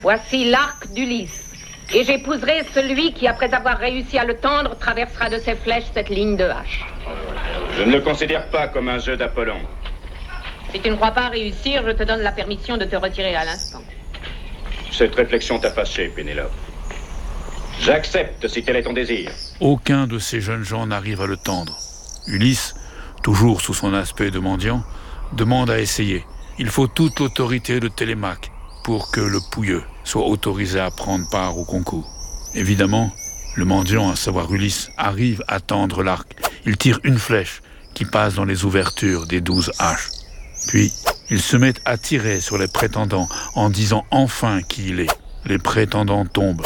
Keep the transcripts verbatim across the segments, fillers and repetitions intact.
Voici l'arc d'Ulysse. Et j'épouserai celui qui, après avoir réussi à le tendre, traversera de ses flèches cette ligne de hache. Je ne le considère pas comme un jeu d'Apollon. Si tu ne crois pas réussir, je te donne la permission de te retirer à l'instant. Cette réflexion t'a fâché, Pénélope. J'accepte si tel est ton désir. Aucun de ces jeunes gens n'arrive à le tendre. Ulysse, toujours sous son aspect de mendiant, demande à essayer. Il faut toute l'autorité de Télémaque pour que le pouilleux soit autorisé à prendre part au concours. Évidemment, le mendiant, à savoir Ulysse, arrive à tendre l'arc. Il tire une flèche qui passe dans les ouvertures des douze haches. Puis, il se met à tirer sur les prétendants en disant enfin qui il est. Les prétendants tombent.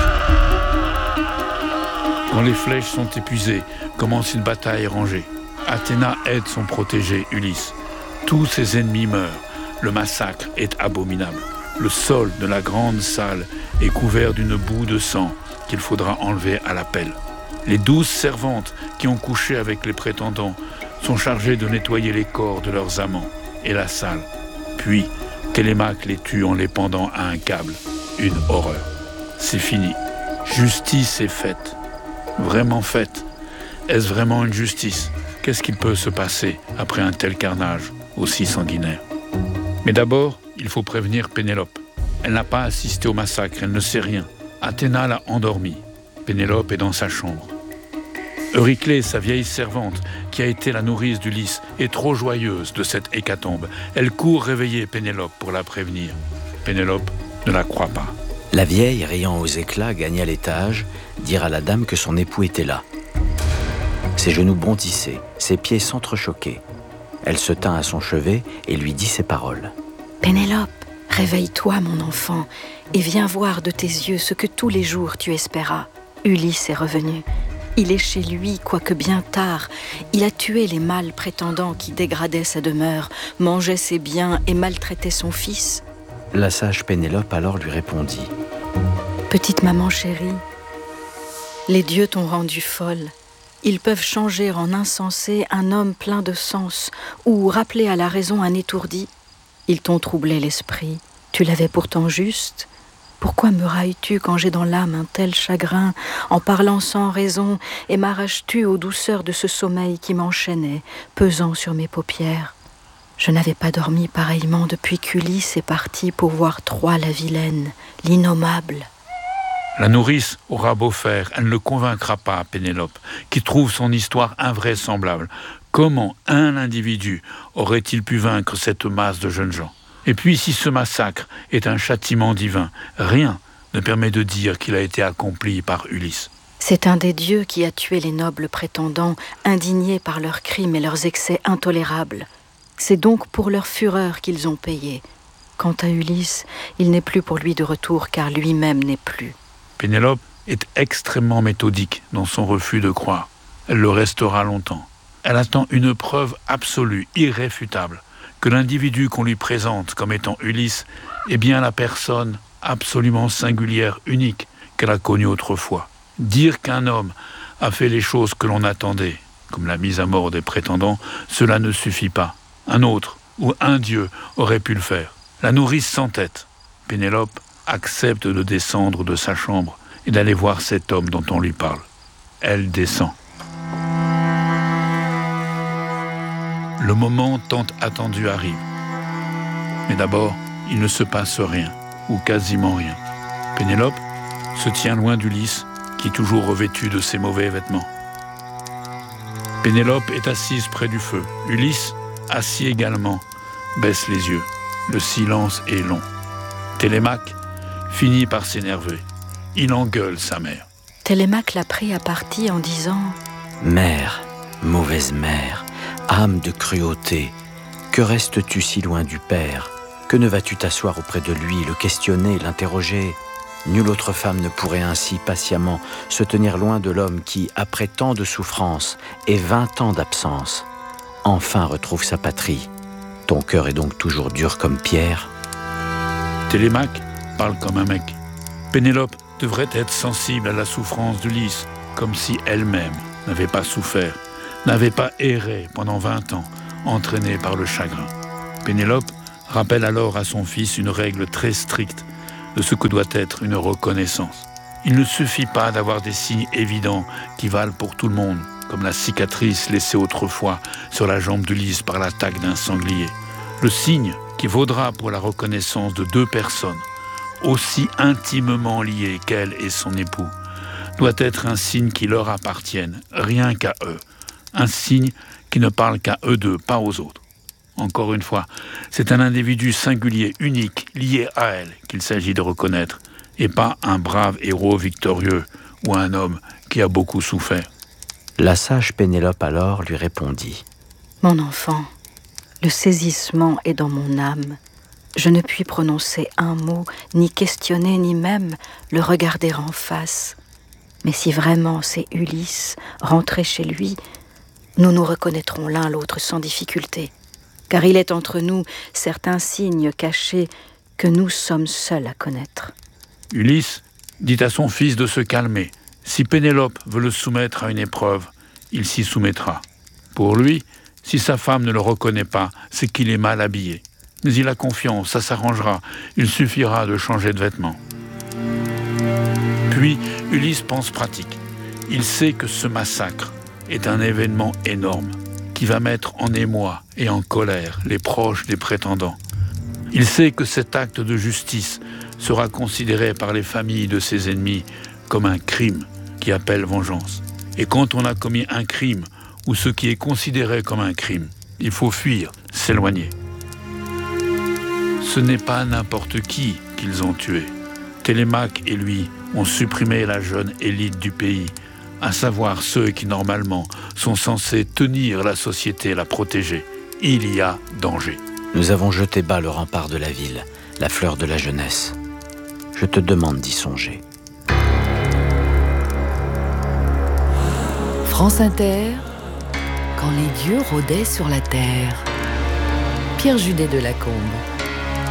Quand les flèches sont épuisées, commence une bataille rangée. Athéna aide son protégé Ulysse. Tous ses ennemis meurent. Le massacre est abominable. Le sol de la grande salle est couvert d'une boue de sang qu'il faudra enlever à la pelle. Les douze servantes qui ont couché avec les prétendants sont chargées de nettoyer les corps de leurs amants et la salle. Puis, Télémaque les tue en les pendant à un câble. Une horreur. C'est fini. Justice est faite. Vraiment faite. Est-ce vraiment une justice ? Qu'est-ce qu'il peut se passer après un tel carnage aussi sanguinaire ? Mais d'abord, il faut prévenir Pénélope. Elle n'a pas assisté au massacre, elle ne sait rien. Athéna l'a endormie. Pénélope est dans sa chambre. Euryclée, sa vieille servante, qui a été la nourrice d'Ulysse, est trop joyeuse de cette hécatombe. Elle court réveiller Pénélope pour la prévenir. Pénélope ne la croit pas. La vieille, riant aux éclats, gagna l'étage, dire à la dame que son époux était là. Ses genoux bondissaient, ses pieds s'entrechoquaient. Elle se tint à son chevet et lui dit ces paroles. « Pénélope, réveille-toi, mon enfant, et viens voir de tes yeux ce que tous les jours tu espéras. Ulysse est revenu. Il est chez lui, quoique bien tard. Il a tué les mâles prétendants qui dégradaient sa demeure, mangeaient ses biens et maltraitaient son fils. » La sage Pénélope alors lui répondit. « Petite maman chérie, les dieux t'ont rendue folle. Ils peuvent changer en insensé un homme plein de sens ou rappeler à la raison un étourdi. Ils t'ont troublé l'esprit. Tu l'avais pourtant juste. Pourquoi me railles-tu quand j'ai dans l'âme un tel chagrin, en parlant sans raison, et m'arraches-tu aux douceurs de ce sommeil qui m'enchaînait, pesant sur mes paupières ? Je n'avais pas dormi pareillement depuis qu'Ulysse est parti pour voir Troie la vilaine, l'innommable. » La nourrice aura beau faire, elle ne convaincra pas Pénélope, qui trouve son histoire invraisemblable. Comment un individu aurait-il pu vaincre cette masse de jeunes gens ? Et puis, si ce massacre est un châtiment divin, rien ne permet de dire qu'il a été accompli par Ulysse. C'est un des dieux qui a tué les nobles prétendants, indignés par leurs crimes et leurs excès intolérables. C'est donc pour leur fureur qu'ils ont payé. Quant à Ulysse, il n'est plus pour lui de retour, car lui-même n'est plus. Pénélope est extrêmement méthodique dans son refus de croire. Elle le restera longtemps. Elle attend une preuve absolue, irréfutable, que l'individu qu'on lui présente comme étant Ulysse est bien la personne absolument singulière, unique, qu'elle a connue autrefois. Dire qu'un homme a fait les choses que l'on attendait, comme la mise à mort des prétendants, cela ne suffit pas. Un autre ou un dieu aurait pu le faire. La nourrice s'entête. Pénélope accepte de descendre de sa chambre et d'aller voir cet homme dont on lui parle. Elle descend. Le moment tant attendu arrive. Mais d'abord, il ne se passe rien, ou quasiment rien. Pénélope se tient loin d'Ulysse, qui est toujours revêtu de ses mauvais vêtements. Pénélope est assise près du feu. Ulysse, assis également, baisse les yeux. Le silence est long. Télémaque finit par s'énerver. Il engueule sa mère. Télémaque l'a pris à partie en disant « Mère, mauvaise mère, âme de cruauté, que restes-tu si loin du Père ? Que ne vas-tu t'asseoir auprès de lui, le questionner, l'interroger ? Nulle autre femme ne pourrait ainsi patiemment se tenir loin de l'homme qui, après tant de souffrances et vingt ans d'absence, enfin retrouve sa patrie. Ton cœur est donc toujours dur comme pierre. » Télémaque parle comme un mec. Pénélope devrait être sensible à la souffrance d'Ulysse, comme si elle-même n'avait pas souffert, n'avait pas erré pendant vingt ans, entraînée par le chagrin. Pénélope rappelle alors à son fils une règle très stricte. de ce que doit être une reconnaissance. Il ne suffit pas d'avoir des signes évidents qui valent pour tout le monde, comme la cicatrice laissée autrefois sur la jambe d'Ulysse par l'attaque d'un sanglier. Le signe qui vaudra pour la reconnaissance de deux personnes, aussi intimement liées qu'elle et son époux, doit être un signe qui leur appartienne, rien qu'à eux. Un signe qui ne parle qu'à eux deux, pas aux autres. Encore une fois, c'est un individu singulier, unique, lié à elle qu'il s'agit de reconnaître, et pas un brave héros victorieux ou un homme qui a beaucoup souffert. La sage Pénélope alors lui répondit. Mon enfant, le saisissement est dans mon âme. Je ne puis prononcer un mot, ni questionner, ni même le regarder en face. Mais si vraiment c'est Ulysse, rentré chez lui, nous nous reconnaîtrons l'un l'autre sans difficulté, car il est entre nous certains signes cachés que nous sommes seuls à connaître. Ulysse dit à son fils de se calmer. Si Pénélope veut le soumettre à une épreuve, il s'y soumettra. Pour lui, si sa femme ne le reconnaît pas, c'est qu'il est mal habillé. Mais il a confiance, ça s'arrangera. Il suffira de changer de vêtements. Puis, Ulysse pense pratique. Il sait que ce massacre est un événement énorme qui va mettre en émoi et en colère les proches des prétendants. Il sait que cet acte de justice sera considéré par les familles de ses ennemis comme un crime qui appelle vengeance. Et quand on a commis un crime, ou ce qui est considéré comme un crime, il faut fuir, s'éloigner. Ce n'est pas n'importe qui qu'ils ont tué. Télémaque et lui ont supprimé la jeune élite du pays, à savoir ceux qui normalement sont censés tenir la société et la protéger. Il y a danger. Nous avons jeté bas le rempart de la ville, la fleur de la jeunesse. Je te demande d'y songer. France Inter, quand les dieux rôdaient sur la terre. Pierre Judet de Lacombe.